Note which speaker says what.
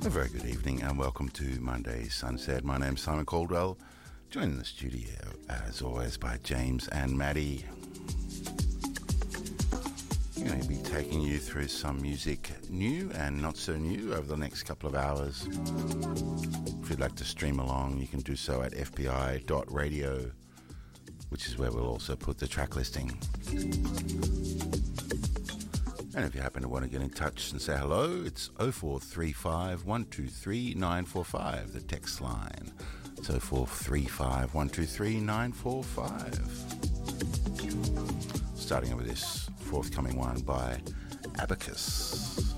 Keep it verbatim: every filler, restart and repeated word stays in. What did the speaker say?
Speaker 1: A very good evening and welcome to Monday Sunset. My name's Simon Caldwell, joined in the studio as always by James and Maddie. I'm going to be taking you through some music new and not so new over the next couple of hours. If you'd like to stream along, you can do so at f b i dot radio, which is where we'll also put the track listing. And if you happen to want to get in touch and say hello, it's oh four three five, one two three, nine four five, the text line. It's oh four three five, one two three, nine four five. Starting with this forthcoming one by Abacus.